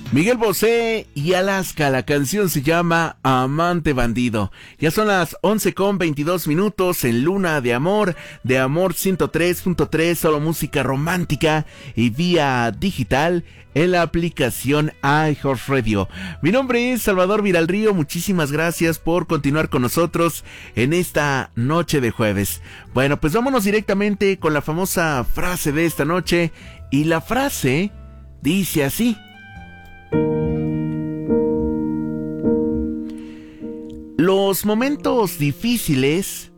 Miguel Bosé y Alaska, la canción se llama Amante Bandido. Ya son las 11:22 en Luna de Amor 103.3, solo música romántica y vía digital en la aplicación iHeartRadio. Mi nombre es Salvador Viralrío, muchísimas gracias por continuar con nosotros en esta noche de jueves. Bueno, pues vámonos directamente con la famosa frase de esta noche, y la frase dice así: los momentos difíciles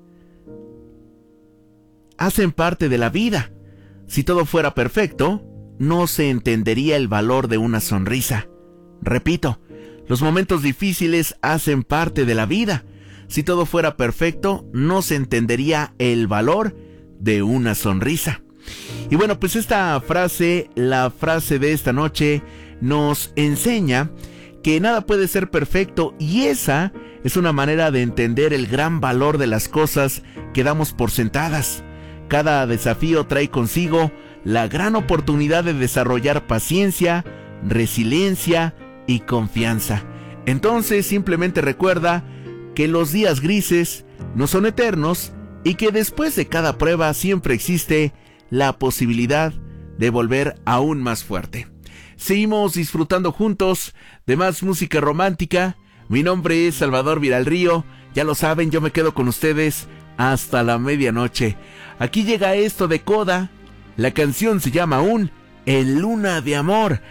hacen parte de la vida. Si todo fuera perfecto, no se entendería el valor de una sonrisa. Repito, los momentos difíciles hacen parte de la vida. Si todo fuera perfecto, no se entendería el valor de una sonrisa. Y bueno, pues esta frase, la frase de esta noche, nos enseña que nada puede ser perfecto, y esa es una manera de entender el gran valor de las cosas que damos por sentadas. Cada desafío trae consigo la gran oportunidad de desarrollar paciencia, resiliencia y confianza. Entonces simplemente recuerda que los días grises no son eternos y que después de cada prueba siempre existe la posibilidad de volver aún más fuerte. Seguimos disfrutando juntos de más música romántica. Mi nombre es Salvador Viralrío. Ya lo saben, yo me quedo con ustedes hasta la medianoche. Aquí llega esto de Coda. La canción se llama aún En Luna de Amor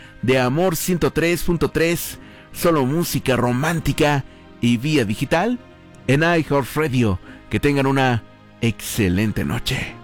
103.3, solo música romántica y vía digital en iHeartRadio. Que tengan una excelente noche.